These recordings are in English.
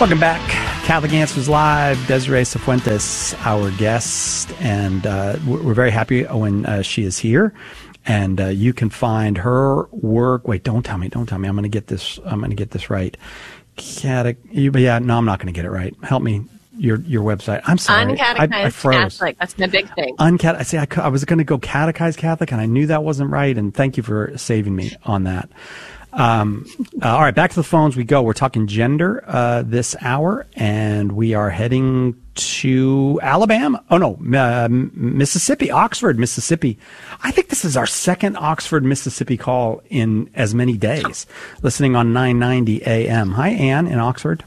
Welcome back. Catholic Answers Live. Desiree Cifuentes, our guest, and we're very happy when she is here. And you can find her work. Wait, don't tell me. I'm going to get this. Right. Yeah, no, I'm not going to get it right. Help me. Your website. I'm sorry. I froze. Catholic. That's the big thing. I was going to go Catechized Catholic, and I knew that wasn't right. And thank you for saving me on that. All right, back to the phones we go. We're talking gender this hour, and we are heading to Alabama. Oh, no, Mississippi, Oxford, Mississippi. I think this is our second Oxford, Mississippi call in as many days, listening on 990 AM. Hi, Ann in Oxford.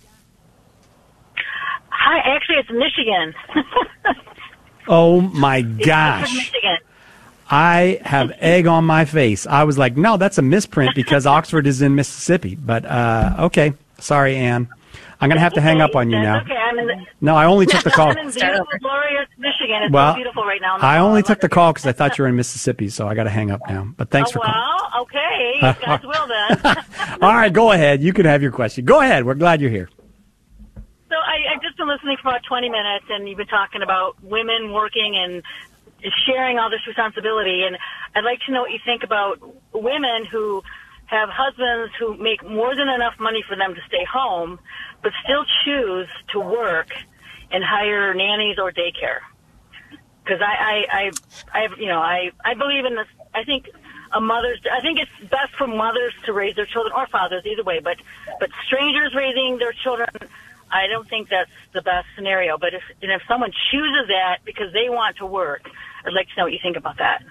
Hi, actually, it's Michigan. Oh, my gosh. Michigan. I have egg on my face. I was like, no, that's a misprint because Oxford is in Mississippi. But, okay. Sorry, Ann. I'm going to have to hang up on you now. Okay. No, I only took the call. I'm in beautiful, glorious Michigan. It's so beautiful right now. I only took the call because I thought you were in Mississippi, so I got to hang up now. But thanks for calling. Well, okay. You guys will then. All right, go ahead. You can have your question. Go ahead. We're glad you're here. So I've just been listening for about 20 minutes, and you've been talking about women working and sharing all this responsibility. And I'd like to know what you think about women who have husbands who make more than enough money for them to stay home, but still choose to work and hire nannies or daycare. Because I believe in this. I think it's best for mothers to raise their children, or fathers, either way. But strangers raising their children, I don't think that's the best scenario. But if someone chooses that because they want to work, I'd like to know what you think about that.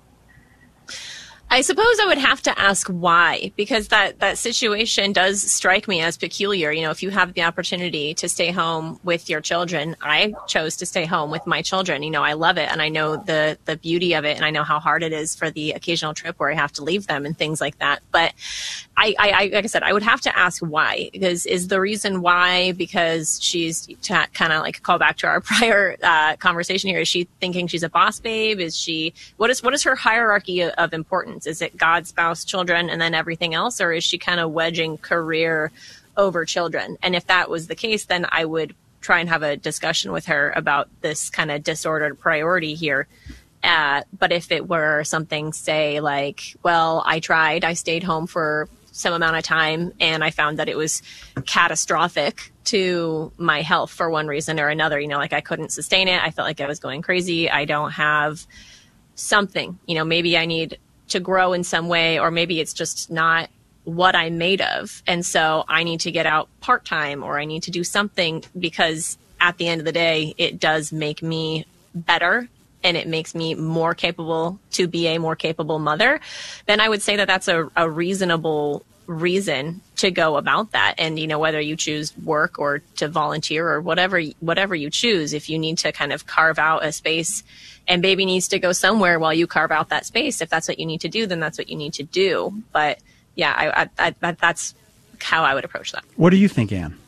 I suppose I would have to ask why, because that situation does strike me as peculiar. You know, if you have the opportunity to stay home with your children, I chose to stay home with my children. You know, I love it, and I know the beauty of it, and I know how hard it is for the occasional trip where I have to leave them and things like that. But I like I said, I would have to ask why. Because is the reason why because she's kind of like call back to our prior conversation here? Is she thinking she's a boss babe? What is her hierarchy of importance? Is it God, spouse, children, and then everything else? Or is she kind of wedging career over children? And if that was the case, then I would try and have a discussion with her about this kind of disordered priority here. But if it were something, say, like, well, I stayed home for some amount of time and I found that it was catastrophic to my health for one reason or another, you know, like I couldn't sustain it. I felt like I was going crazy. I don't have something, you know, maybe I need to grow in some way, or maybe it's just not what I'm made of. And so I need to get out part-time, or I need to do something, because at the end of the day, it does make me better and it makes me more capable to be a more capable mother. Then I would say that that's a reasonable reason to go about that. And, you know, whether you choose work or to volunteer or whatever you choose, if you need to kind of carve out a space and baby needs to go somewhere while you carve out that space, if that's what you need to do, then that's what you need to do. But yeah, I that's how I would approach that. What do you think, Ann?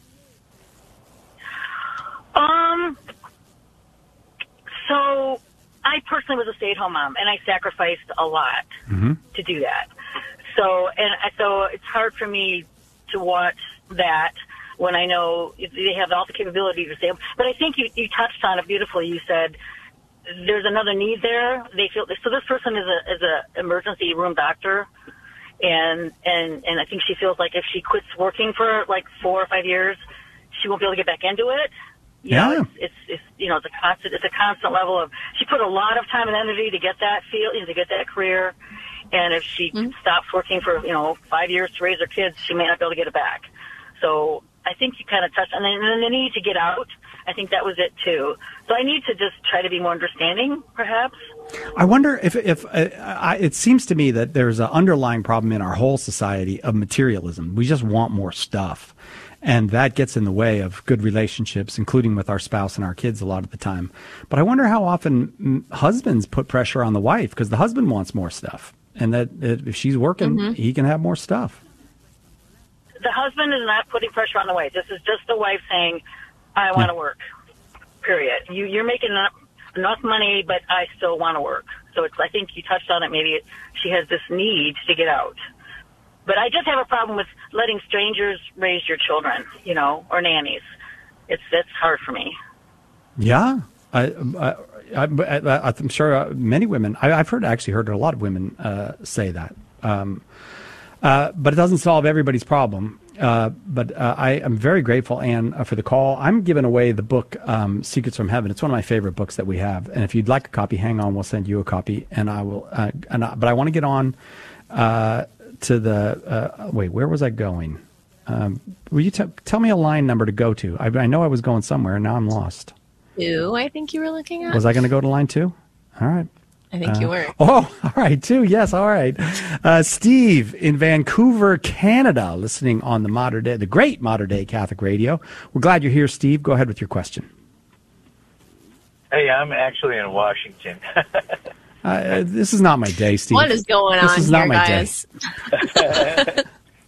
So I personally was a stay-at-home mom, and I sacrificed a lot to do that. So it's hard for me to watch that when I know they have all the capability to stay home. But I think you touched on it beautifully. You said there's another need there. They feel so. This person is a emergency room doctor, and I think she feels like if she quits working for like 4 or 5 years, she won't be able to get back into it. You know, it's a constant level of, she put a lot of time and energy to get that field, to get that career. And if she stops working for, 5 years to raise her kids, she may not be able to get it back. So I think you kind of touched on it. And then the need to get out, I think that was it too. So I need to just try to be more understanding, perhaps. I wonder if it seems to me that there's an underlying problem in our whole society of materialism. We just want more stuff. And that gets in the way of good relationships, including with our spouse and our kids a lot of the time. But I wonder how often husbands put pressure on the wife, because the husband wants more stuff. And that if she's working, he can have more stuff. The husband is not putting pressure on the wife. This is just the wife saying, I want to work, period. You're making enough money, but I still want to work. So I think you touched on it. Maybe she has this need to get out. But I just have a problem with letting strangers raise your children, or nannies. That's hard for me. Yeah. I'm sure many women, I've actually heard a lot of women say that. But it doesn't solve everybody's problem. But I am very grateful, Anne, for the call. I'm giving away the book Secrets from Heaven. It's one of my favorite books that we have. And if you'd like a copy, hang on. We'll send you a copy. And I will. But I want to get on to the. Wait, where was I going? Will you tell me a line number to go to? I know I was going somewhere, and now I'm lost. 2, I think you were looking at. Was I going to go to line 2? All right. I think you were. Oh, all right, 2. Yes, all right. Steve in Vancouver, Canada, listening on the great Modern Day Catholic Radio. We're glad you're here, Steve. Go ahead with your question. Hey, I'm actually in Washington. This is not my day, Steve. What is going on This is here, not my guys? Day.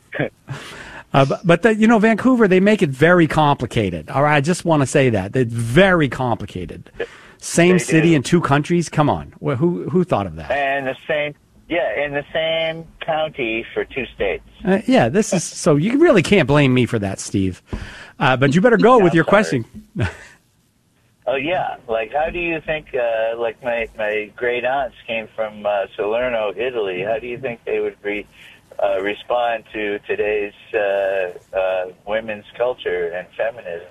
But Vancouver, they make it very complicated. All right, I just want to say that. It's very complicated. Same city in 2 countries? Come on. Well, who thought of that? And in the same county for 2 states. This is so you really can't blame me for that, Steve. But you better go with your question. Oh, yeah. Like, how do you think, like my great aunts came from Salerno, Italy. How do you think they would respond to today's women's culture and feminism?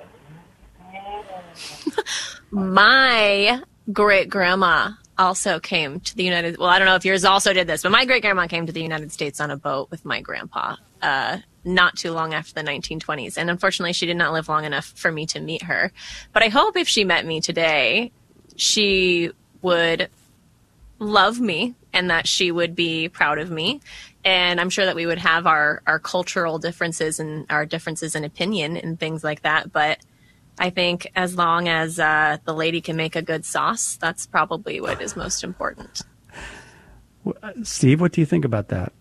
My great-grandma also came to the United... Well, I don't know if yours also did this, but my great-grandma came to the United States on a boat with my grandpa not too long after the 1920s. And unfortunately, she did not live long enough for me to meet her. But I hope if she met me today, she would love me and that she would be proud of me. And I'm sure that we would have our cultural differences and our differences in opinion and things like that. But I think as long as the lady can make a good sauce, that's probably what is most important. Steve, what do you think about that?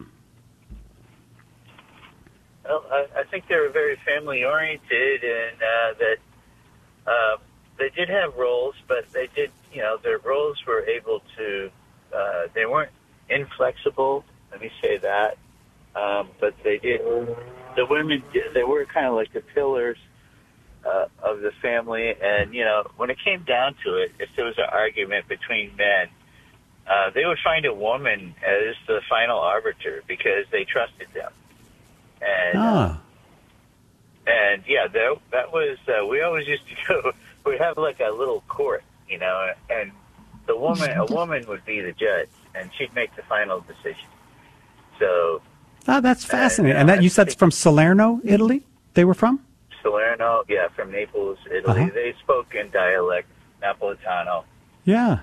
Well, I think they were very family-oriented and that they did have roles, but they did, their roles were able to, they weren't inflexible, let me say that, but the women, they were kind of like the pillars of the family, and when it came down to it, if there was an argument between men, they would find a woman as the final arbiter because they trusted them, and that was we always used to go. We'd have like a little court, and a woman would be the judge, and she'd make the final decision. So, that's fascinating. And that you said from Salerno, Italy. They were from. Salerno, from Naples, Italy. Uh-huh. They spoke in dialect, Napolitano. Yeah.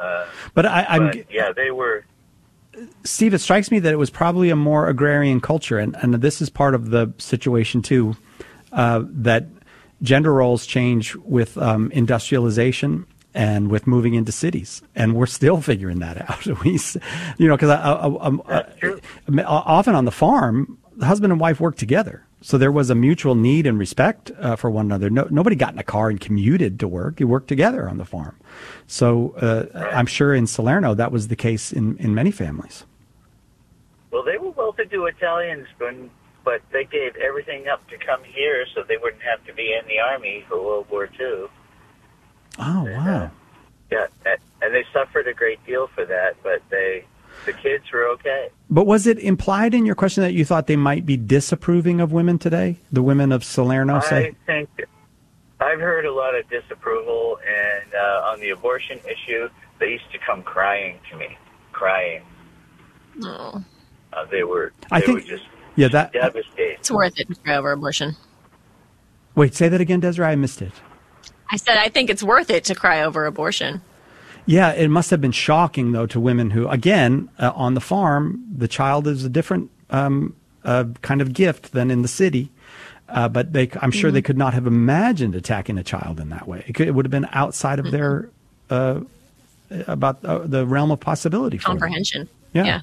They were. Steve, it strikes me that it was probably a more agrarian culture, and this is part of the situation too, that gender roles change with industrialization and with moving into cities, and we're still figuring that out. Because often on the farm, the husband and wife work together. So there was a mutual need and respect for one another. Nobody got in a car and commuted to work. You worked together on the farm. So I'm sure in Salerno that was the case in many families. Well, they were well-to-do Italians, but they gave everything up to come here so they wouldn't have to be in the Army for World War II. Oh, wow. And they suffered a great deal for that, but the kids were okay. But was it implied in your question that you thought they might be disapproving of women today? The women of Salerno, say? I think I've heard a lot of disapproval, and on the abortion issue, they used to come crying to me, Oh. They were just devastated. It's worth it to cry over abortion. Wait, say that again, Desiree. I missed it. I said I think it's worth it to cry over abortion. Yeah, it must have been shocking, though, to women who, again, on the farm, the child is a different kind of gift than in the city. But I'm sure they could not have imagined attacking a child in that way. It would have been outside of their about the realm of possibility. Comprehension. Yeah.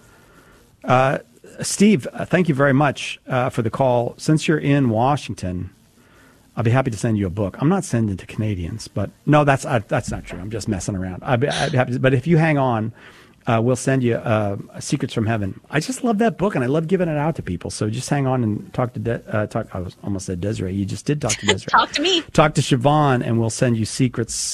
Steve, thank you very much for the call. Since you're in Washington, I'll be happy to send you a book. I'm not sending it to Canadians, but no, that's not true. I'm just messing around. I'd be happy to, but if you hang on, we'll send you Secrets from Heaven. I just love that book, and I love giving it out to people. So just hang on and talk to I almost said Desiree. You just did talk to Desiree. Talk to me. Talk to Siobhan, and we'll send you Secrets